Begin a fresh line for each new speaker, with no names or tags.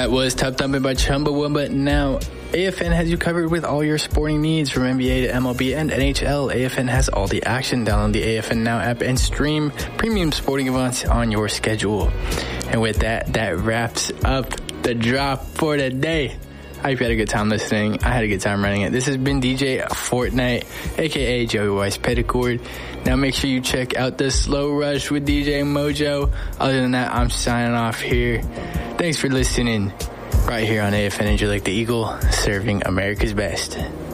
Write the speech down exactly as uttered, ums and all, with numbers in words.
That was Top Thumping by Chumbawamba. Now, A F N has you covered with all your sporting needs from N B A to M L B and N H L. A F N has all the action. Download the A F N Now app and stream premium sporting events on your schedule. And with that, that wraps up the drop for the day. I hope you had a good time listening. I had a good time running it. This has been D J Fortnite, a k a. Joey Weiss Petticord. Now make sure you check out the Slow Rush with D J Mojo. Other than that, I'm signing off here. Thanks for listening right here on A F N Angel Like the Eagle, serving America's best.